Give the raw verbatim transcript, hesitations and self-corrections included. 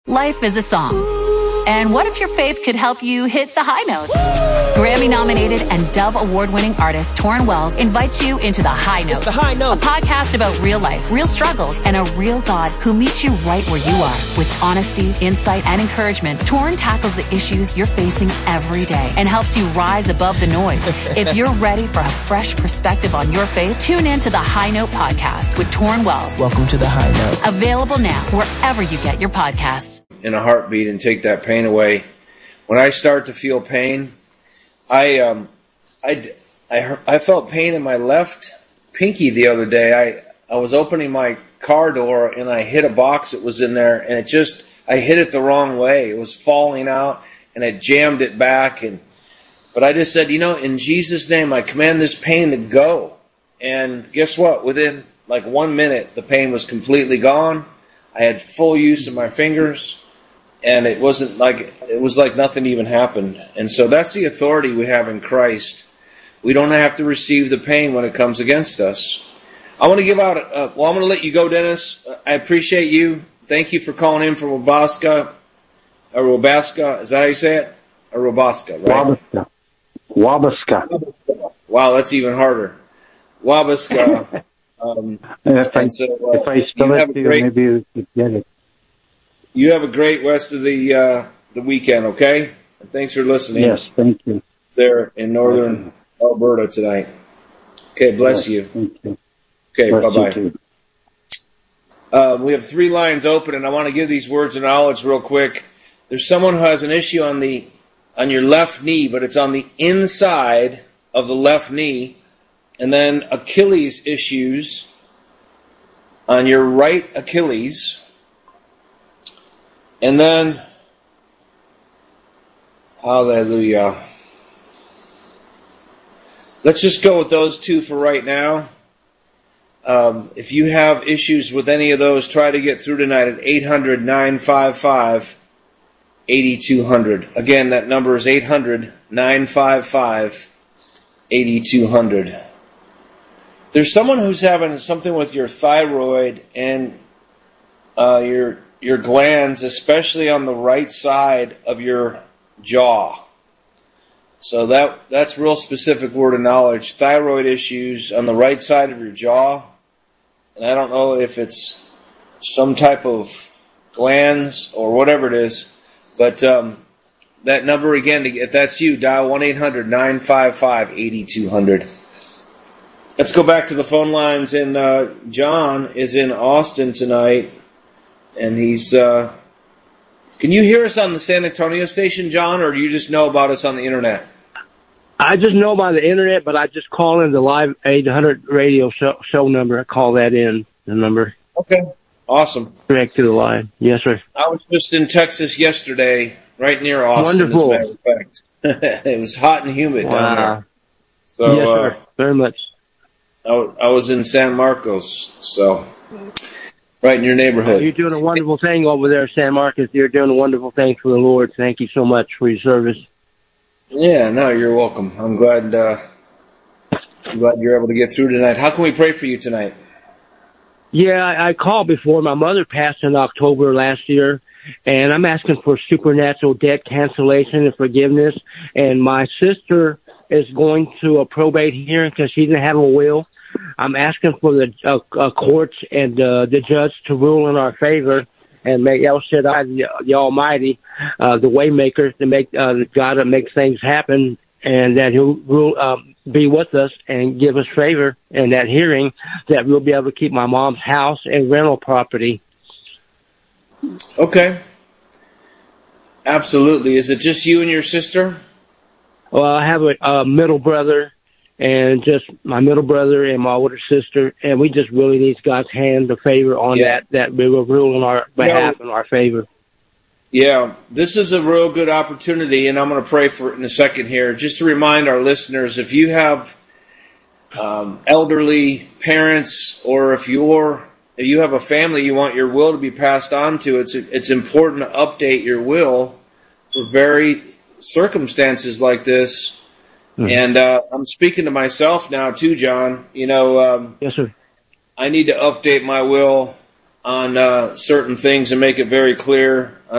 Life is a song. And what if your faith could help you hit the high notes? Grammy-nominated and Dove Award-winning artist Torrin Wells invites you into The High Note. It's The High Note. A podcast about real life, real struggles, and a real God who meets you right where you are. With honesty, insight, and encouragement, Torrin tackles the issues you're facing every day and helps you rise above the noise. If you're ready for a fresh perspective on your faith, tune in to The High Note podcast with Torrin Wells. Welcome to The High Note. Available now wherever you get your podcasts. In a heartbeat and take that pain away. When I start to feel pain, I um, I, I, I felt pain in my left pinky the other day. I, I was opening my car door and I hit a box that was in there, and it just, I hit it the wrong way. It was falling out and it jammed it back. And but I just said, you know, in Jesus' name, I command this pain to go. And guess what? Within like one minute, the pain was completely gone. I had full use of my fingers. And it wasn't like, it was like nothing even happened. And so that's the authority we have in Christ. We don't have to receive the pain when it comes against us. I want to give out, a, well, I'm going to let you go, Dennis. I appreciate you. Thank you for calling in from Wabasca. Or Wabasca, is that how you say it? Or Wabasca, right? Wabasca. Wabasca. Wow, that's even harder. Wabasca. um, if I, so, uh, if I spell it to you, great, maybe you could get it. You have a great rest of the uh, the weekend, okay? And thanks for listening. Yes, thank you. There in northern Alberta tonight. Okay, bless yes, you. Thank you. Okay, bless bye-bye. Uh, we have three lines open, and I want to give these words of knowledge real quick. There's someone who has an issue on the on your left knee, but it's on the inside of the left knee, and then Achilles issues on your right Achilles. And then, hallelujah. Let's just go with those two for right now. Um, if you have issues with any of those, try to get through tonight at eight hundred, nine five five, eight two zero zero. Again, that number is eight hundred, nine five five, eight two zero zero. There's someone who's having something with your thyroid and uh, your your glands, especially on the right side of your jaw. So that that's real specific word of knowledge. Thyroid issues on the right side of your jaw. And I don't know if it's some type of glands or whatever it is. But um, that number again, if that's you, dial one eight hundred, nine five five, eight two zero zero. Let's go back to the phone lines. And uh, John is in Austin tonight. And he's, uh, can you hear us on the San Antonio station, John, or do you just know about us on the internet? I just know about the internet, but I just call in the live eight hundred radio show, show number. I call that in, the number. Okay. Awesome. Direct to the line. Yes, sir. I was just in Texas yesterday, right near Austin. Wonderful. As a matter of fact. It was hot and humid wow. down there. So, yes, sir. Uh, very much. I, I was in San Marcos, so... Right in your neighborhood. You're doing a wonderful thing over there, San Marcos. You're doing a wonderful thing for the Lord. Thank you so much for your service. Yeah, no, you're welcome. I'm glad, uh, I'm glad you're able to get through tonight. How can we pray for you tonight? Yeah, I, I called before. My mother passed in October last year, and I'm asking for supernatural debt cancellation and forgiveness. And my sister is going to a probate hearing because she didn't have a will. I'm asking for the uh, uh, courts and uh, the judge to rule in our favor and make El Shaddai, the, the Almighty, uh, the Waymaker, to make uh, the God that makes things happen, and that He'll rule, um, be with us and give us favor in that hearing, that we'll be able to keep my mom's house and rental property. Okay. Absolutely. Is it just you and your sister? Well, I have a, a middle brother. And just my middle brother and my older sister, and we just really need God's hand, the favor on yeah. that, that we will rule in our behalf yeah. in our favor. Yeah, this is a real good opportunity, and I'm going to pray for it in a second here. Just to remind our listeners, if you have um, elderly parents, or if you're if you have a family you want your will to be passed on to, it's it's important to update your will for very circumstances like this. And uh, I'm speaking to myself now, too, John. You know, um, yes, sir. I need to update my will on uh, certain things and make it very clear.